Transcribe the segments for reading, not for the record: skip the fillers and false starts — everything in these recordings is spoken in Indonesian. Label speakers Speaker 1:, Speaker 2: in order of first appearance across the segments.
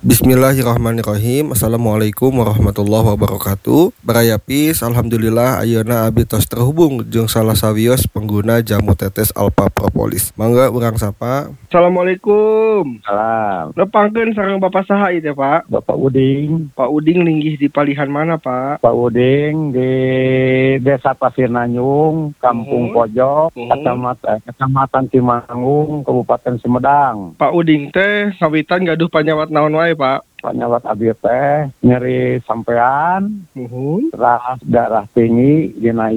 Speaker 1: Bismillahirrahmanirrahim. Assalamualaikum warahmatullahi wabarakatuh. Barayapis, alhamdulillah ayeuna abdi tos terhubung jeung salah sawios pengguna jamu tetes Alpha Propolis. Mangga urang sapa. Assalamualaikum.
Speaker 2: Salam.
Speaker 1: Nepangkeun sareng Bapak saha ieu teh, Pak?
Speaker 2: Bapak Uding.
Speaker 1: Pak Uding linggih di palihan mana, Pak?
Speaker 2: Pak Uding di Desa Pasir Nanyung, Kampung Pojok, Kecamatan Cimangung, Kabupaten Sumedang.
Speaker 1: Pak Uding teh ngawitan gaduh panyawat naon wae, Pak?
Speaker 2: Panyawat abdi teh nyeri sampean, terus darah tinggi dina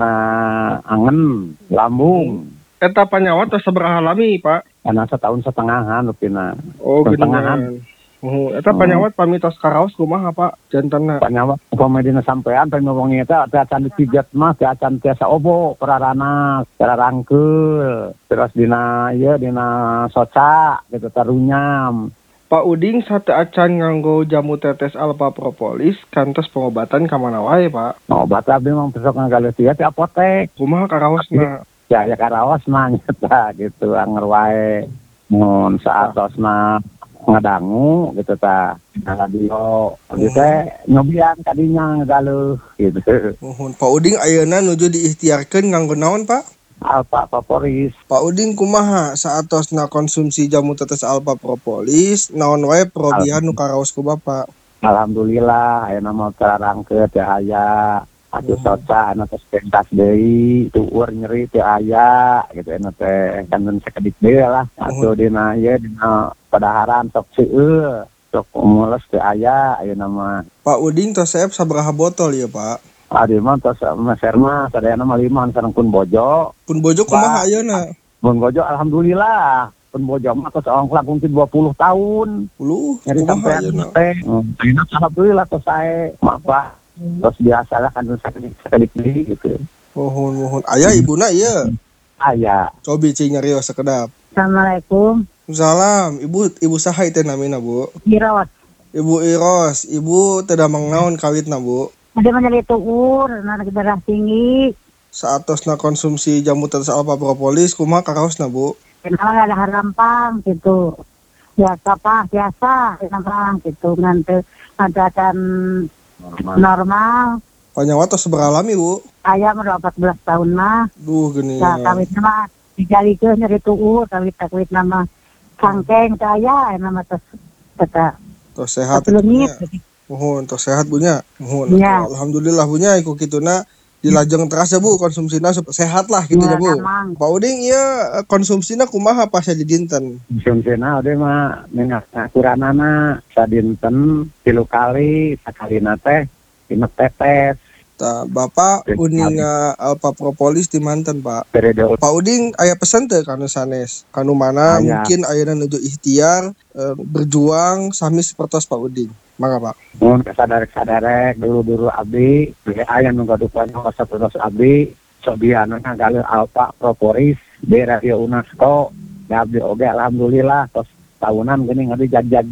Speaker 2: angen, lambung.
Speaker 1: Eta panyawat tos sabaraha lami, Pak?
Speaker 2: Karena setahun setengahan rupina.
Speaker 1: Oh, geuningan. Eta panyawat pamitos karaos kumaha, Pak? Jantenna.
Speaker 2: Panyawat upama dina sampean teh ngomong eta teh acan dipijet mah teh acan tiasa obo perarana, cara rangkeul. Terus dina soca gitu tarunyam.
Speaker 1: Pak Uding sate acan nganggo jamu tetes Alpha Propolis kantos pengobatan ka mana wae, Pak?
Speaker 2: Obat abdi mah besok ngagaleus di apotek.
Speaker 1: Kumaha karaosna?
Speaker 2: Ya karaos mah nyata gitu anger wae. Mun saatosna ngadangu gitu ta. Radio teh nyobian kadinya ngagaleus gitu.
Speaker 1: Pak Uding ayeuna nuju diikhtiarkeun nganggo naon, Pak?
Speaker 2: Alpha Propolis.
Speaker 1: Pak Uding kumaha saatosna konsumsi jamu tetes Alpha Propolis naon wae perobihan nu karaos ku Bapak?
Speaker 2: Alhamdulillah ayeuna mah terarangkeun teh aya. Atuh soca anu teh pentas deui, tueur nyeri teh aya gitu anu teh kangen sakedik deui lah. Atuh dina padaharan sok seueur, sok mules teh aya ayeuna mah.
Speaker 1: Pak Uding tos saep sabaraha botol ya, Pak?
Speaker 2: Adi mah tos meser mah sadayana mah 5 sareng pun bojo.
Speaker 1: Pun bojo kumaha ayeuna?
Speaker 2: Pun bojo alhamdulillah. Pun bojo mah tos ongklak mungkin 20 tahun.
Speaker 1: 10
Speaker 2: nyeri
Speaker 1: kumaha ayeuna?
Speaker 2: Ayeuna alhamdulillah tos sae maaf. Terus biasalah kan sekali gitu.
Speaker 1: Mohon. Aya ibuna ieu?
Speaker 2: Aya.
Speaker 1: Cobi cing nyarios sakedap.
Speaker 3: Assalamualaikum.
Speaker 1: Salam. Ibu saha teh namina, Bu?
Speaker 3: Iros.
Speaker 1: Ibu Iros. Ibu teu damang naon kawitna, Bu?
Speaker 3: Ada menjadi tuur, darah tinggi.
Speaker 1: Saatosna konsumsi jamu tetes Alpha Propolis kumaha karaosna, Bu?
Speaker 3: Kenal ada harampang gitu. Biasa harampang gitu. Nanti ada akan normal.
Speaker 1: Panyawat tos sabaraha lami, Bu?
Speaker 3: Ayam udah 14 tahun mah.
Speaker 1: Duh geuning.
Speaker 3: Ya kawit mah dijalikeun nyeri tuur, kawit nama sangkeng saya nama tos kata.
Speaker 1: Tos sehat. Mohon tos sehat bunya. Mohon.
Speaker 3: Ya.
Speaker 1: Alhamdulillah bunya iku kituna dilajeng teras ya, Bu, konsumsina sehat lah gitu ya, Bu.
Speaker 3: Emang.
Speaker 1: Pak Uding ieu konsumsina kumaha pas di dinten?
Speaker 2: Konsumsina ode mah minyak akuranana sadinten 3 kali, sakalina teh 5 tetes.
Speaker 1: Tah, Bapak Uding Alpha Propolis di manten, Pak.
Speaker 2: Periode
Speaker 1: Pak Uding aya pesan teh kanu sanes? Kanu mana mungkin ayeuna nuju ikhtiar berjuang sami sapertos Pak Uding. Mangga, Pak.
Speaker 2: mun sadarek dulu abdi aya nu gaduh sapertos abdi sobiana ngagaleus Alpha Propolis di Radio UNESCO. Ya abdi oge alhamdulillah tos tahunan geuning abdi jag